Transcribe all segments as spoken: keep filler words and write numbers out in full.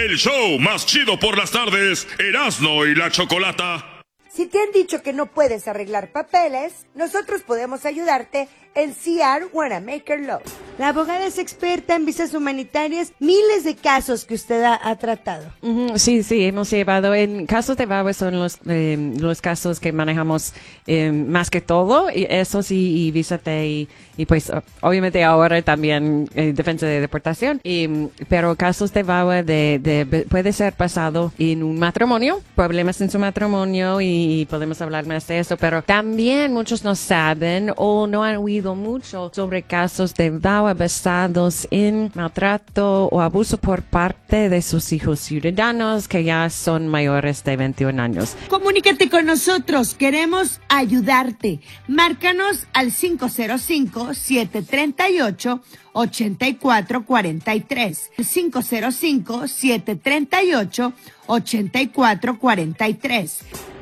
el show más chido por las tardes, Erasmo y la Chocolata. Si te han dicho que no puedes arreglar papeles, nosotros podemos ayudarte en C R Wanamaker Law. La abogada es experta en visas humanitarias, miles de casos que usted ha, ha tratado. Uh-huh, sí, sí, hemos llevado en casos de V A W A son los eh, los casos que manejamos eh, más que todo, y eso sí, y visa T y, y pues obviamente ahora también eh, defensa de deportación, y, pero casos de V A W A de, de, puede ser pasado en un matrimonio, problemas en su matrimonio, y podemos hablar más de eso, pero también muchos no saben o no han oído mucho sobre casos de V A W A basados en maltrato o abuso por parte de sus hijos ciudadanos que ya son mayores de veintiún años. Comunícate con nosotros, queremos ayudarte. Márcanos al cinco cero cinco, siete tres ocho, ocho cuatro cuatro tres. cinco cero cinco, siete tres ocho, ocho cuatro cuatro tres.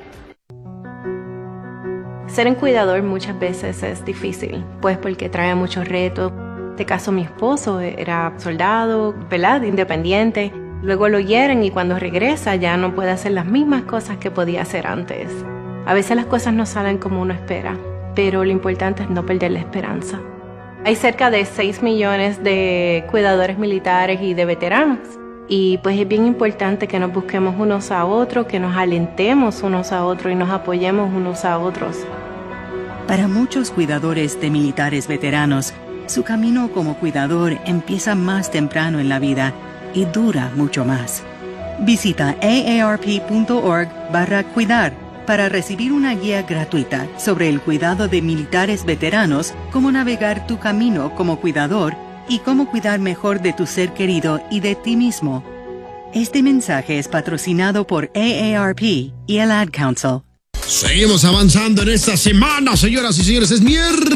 Ser un cuidador muchas veces es difícil, pues porque trae muchos retos. En este caso mi esposo era soldado, ¿verdad? Independiente. Luego lo hieren y cuando regresa ya no puede hacer las mismas cosas que podía hacer antes. A veces las cosas no salen como uno espera, pero lo importante es no perder la esperanza. Hay cerca de seis millones de cuidadores militares y de veteranos. Y pues es bien importante que nos busquemos unos a otros, que nos alentemos unos a otros y nos apoyemos unos a otros. Para muchos cuidadores de militares veteranos, su camino como cuidador empieza más temprano en la vida y dura mucho más. Visita aarp.org barra cuidar para recibir una guía gratuita sobre el cuidado de militares veteranos, cómo navegar tu camino como cuidador y cómo cuidar mejor de tu ser querido y de ti mismo. Este mensaje es patrocinado por A A R P y el Ad Council. Seguimos avanzando en esta semana, señoras y señores. Es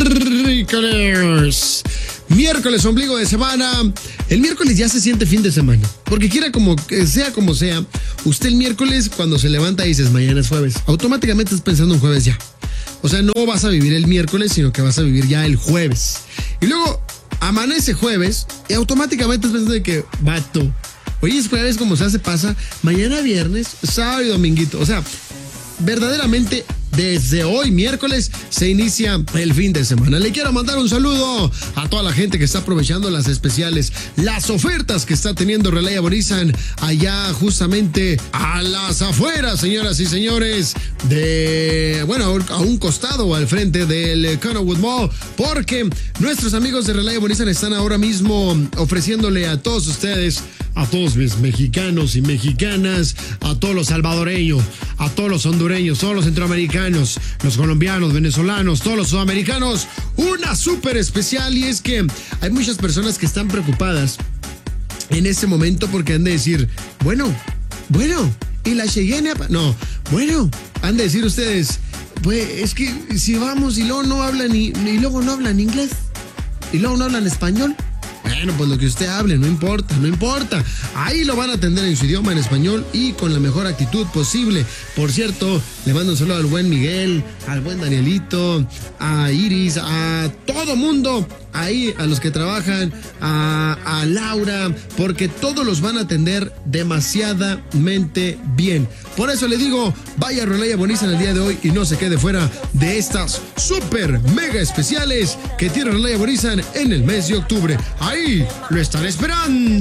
miércoles. Miércoles, ombligo de semana. El miércoles ya se siente fin de semana. Porque quiera como que sea como sea, usted el miércoles cuando se levanta y dices mañana es jueves, automáticamente estás pensando en jueves ya. O sea, no vas a vivir el miércoles, sino que vas a vivir ya el jueves. Y luego amanece jueves y automáticamente estás pensando de que, vato, hoy es jueves, como se hace pasa, mañana viernes, sábado y dominguito. O sea, verdaderamente desde hoy miércoles se inicia el fin de semana. Le quiero mandar un saludo a toda la gente que está aprovechando las especiales, las ofertas que está teniendo Relay Aborizan allá justamente a las afueras, señoras y señores, de, bueno, a un costado o al frente del Connowood Mall, porque nuestros amigos de Relay Aborizan están ahora mismo ofreciéndole a todos ustedes, a todos mis mexicanos y mexicanas, a todos los salvadoreños, a todos los hondureños, todos los centroamericanos, los colombianos, venezolanos, todos los sudamericanos, una súper especial. Y es que hay muchas personas que están preocupadas en este momento porque han de decir, bueno, bueno, y la Cheyenne, no, bueno, han de decir ustedes, pues es que si vamos y luego no hablan y, y luego no hablan inglés y luego no hablan español. Bueno, pues lo que usted hable, no importa, no importa. Ahí lo van a atender en su idioma, en español y con la mejor actitud posible. Por cierto, le mando un saludo al buen Miguel, al buen Danielito, a Iris, a todo mundo ahí, a los que trabajan, a, a Laura, porque todos los van a atender demasiadamente bien. Por eso le digo, vaya a Relay Aborizan el día de hoy y no se quede fuera de estas super mega especiales que tiene Relay Aborizan en el mes de octubre. Ahí lo estaré esperando.